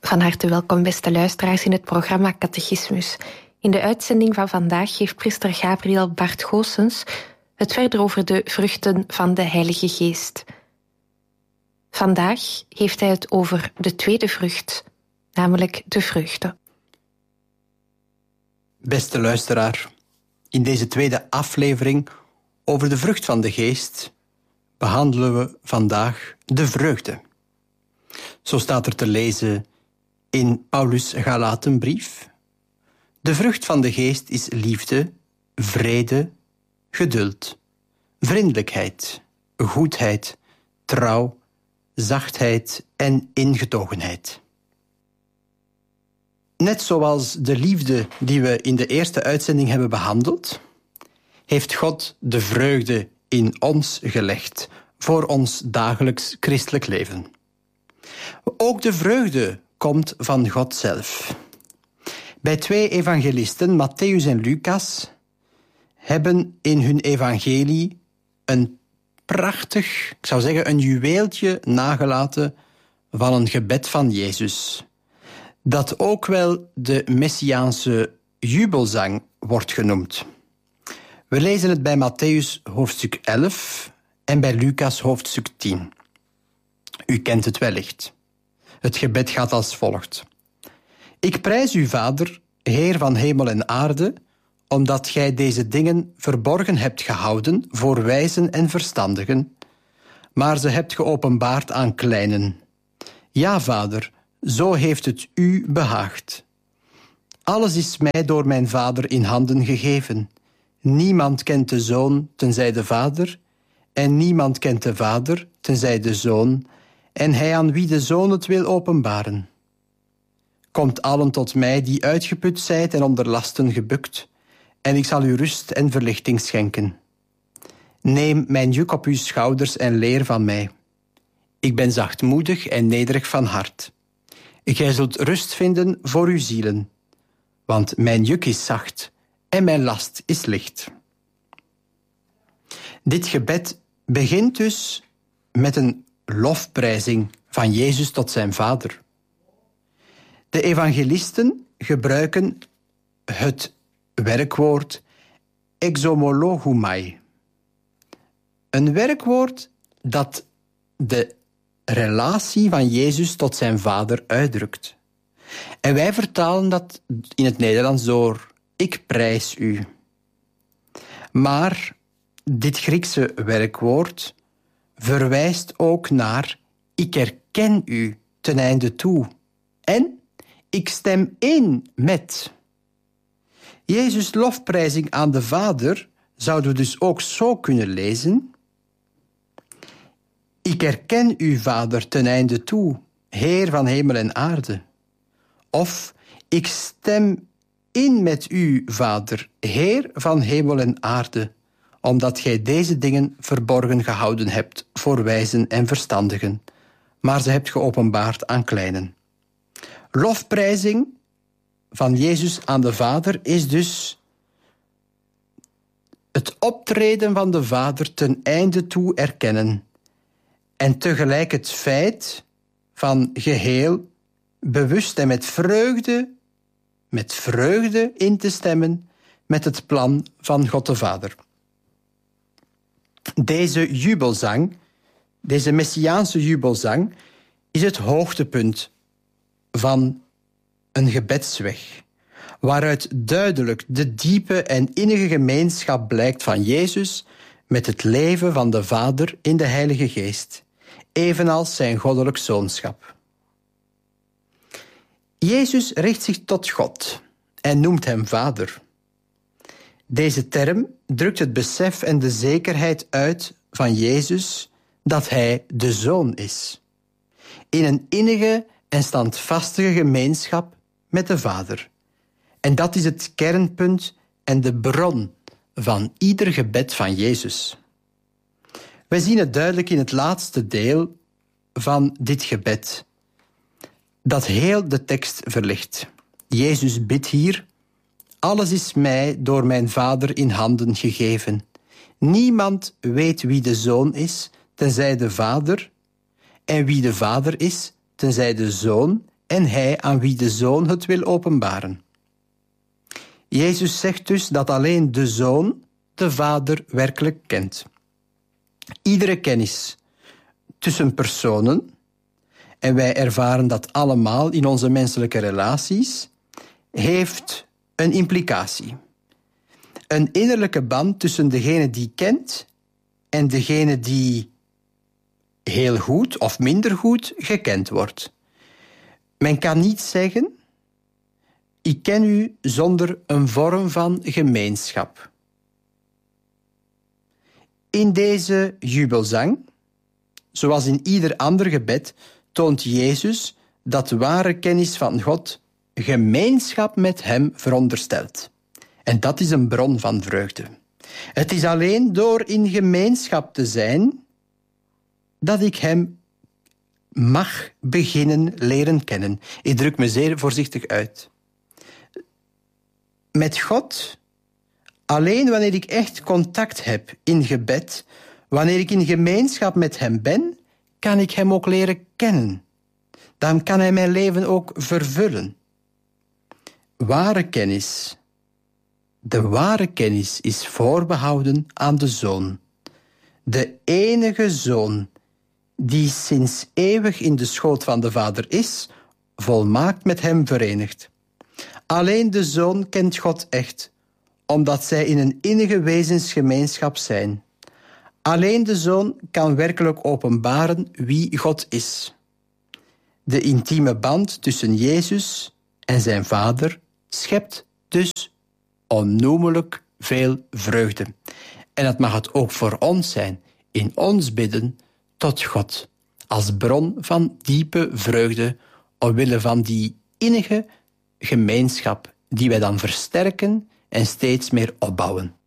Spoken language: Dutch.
Van harte welkom, beste luisteraars, in het programma Catechismus. In de uitzending van vandaag geeft priester Gabriel Bart Goossens het verder over de vruchten van de Heilige Geest. Vandaag heeft hij het over de tweede vrucht, namelijk de vreugde. Beste luisteraar, in deze tweede aflevering over de vrucht van de Geest behandelen we vandaag de vreugde. Zo staat er te lezen in Paulus' Galatenbrief. De vrucht van de Geest is liefde, vrede, geduld, vriendelijkheid, goedheid, trouw, zachtheid en ingetogenheid. Net zoals de liefde die we in de eerste uitzending hebben behandeld, heeft God de vreugde in ons gelegd voor ons dagelijks christelijk leven. Ook de vreugde komt van God zelf. Bij twee evangelisten, Mattheüs en Lucas, hebben in hun evangelie een prachtig, ik zou zeggen een juweeltje nagelaten van een gebed van Jezus, dat ook wel de Messiaanse jubelzang wordt genoemd. We lezen het bij Mattheüs hoofdstuk 11 en bij Lucas hoofdstuk 10. U kent het wellicht. Het gebed gaat als volgt. Ik prijs u, Vader, Heer van hemel en aarde, omdat gij deze dingen verborgen hebt gehouden voor wijzen en verstandigen, maar ze hebt geopenbaard aan kleinen. Ja, Vader, zo heeft het u behaagd. Alles is mij door mijn Vader in handen gegeven. Niemand kent de Zoon tenzij de Vader, en niemand kent de Vader tenzij de Zoon, en hij aan wie de Zoon het wil openbaren. Komt allen tot mij die uitgeput zijt en onder lasten gebukt, en ik zal u rust en verlichting schenken. Neem mijn juk op uw schouders en leer van mij. Ik ben zachtmoedig en nederig van hart. Gij zult rust vinden voor uw zielen, want mijn juk is zacht en mijn last is licht. Dit gebed begint dus met een lofprijzing van Jezus tot zijn Vader. De evangelisten gebruiken het werkwoord exomologumai. Een werkwoord dat de relatie van Jezus tot zijn Vader uitdrukt. En wij vertalen dat in het Nederlands door ik prijs u. Maar dit Griekse werkwoord verwijst ook naar ik erken u ten einde toe. En ik stem in met. Jezus' lofprijzing aan de Vader zouden we dus ook zo kunnen lezen. Ik erken u, Vader, ten einde toe, Heer van hemel en aarde. Of ik stem in met u, Vader, Heer van hemel en aarde, omdat gij deze dingen verborgen gehouden hebt voor wijzen en verstandigen, maar ze hebt geopenbaard aan kleinen. Lofprijzing van Jezus aan de Vader is dus het optreden van de Vader ten einde toe erkennen en tegelijk het feit van geheel bewust en met vreugde in te stemmen met het plan van God de Vader. Deze jubelzang, deze Messiaanse jubelzang, is het hoogtepunt van een gebedsweg, waaruit duidelijk de diepe en innige gemeenschap blijkt van Jezus met het leven van de Vader in de Heilige Geest, evenals zijn goddelijk zoonschap. Jezus richt zich tot God en noemt hem Vader. Deze term drukt het besef en de zekerheid uit van Jezus dat hij de Zoon is, in een innige en standvastige gemeenschap met de Vader. En dat is het kernpunt en de bron van ieder gebed van Jezus. Wij zien het duidelijk in het laatste deel van dit gebed, dat heel de tekst verlicht. Jezus bidt hier: alles is mij door mijn Vader in handen gegeven. Niemand weet wie de Zoon is, tenzij de Vader, en wie de Vader is, tenzij de Zoon en hij aan wie de Zoon het wil openbaren. Jezus zegt dus dat alleen de Zoon de Vader werkelijk kent. Iedere kennis tussen personen, en wij ervaren dat allemaal in onze menselijke relaties, heeft een implicatie. Een innerlijke band tussen degene die kent en degene die heel goed of minder goed gekend wordt. Men kan niet zeggen, ik ken u zonder een vorm van gemeenschap. In deze jubelzang, zoals in ieder ander gebed, toont Jezus dat ware kennis van God gemeenschap met hem veronderstelt. En dat is een bron van vreugde. Het is alleen door in gemeenschap te zijn dat ik hem mag beginnen leren kennen. Ik druk me zeer voorzichtig uit. Met God, alleen wanneer ik echt contact heb in gebed, wanneer ik in gemeenschap met hem ben, kan ik hem ook leren kennen. Dan kan hij mijn leven ook vervullen. Ware kennis. De ware kennis is voorbehouden aan de Zoon. De enige Zoon die sinds eeuwig in de schoot van de Vader is, volmaakt met hem verenigd. Alleen de Zoon kent God echt, omdat zij in een innige wezensgemeenschap zijn. Alleen de Zoon kan werkelijk openbaren wie God is. De intieme band tussen Jezus en zijn Vader schept dus onnoemelijk veel vreugde. En dat mag het ook voor ons zijn, in ons bidden tot God, als bron van diepe vreugde, omwille van die innige gemeenschap die wij dan versterken en steeds meer opbouwen.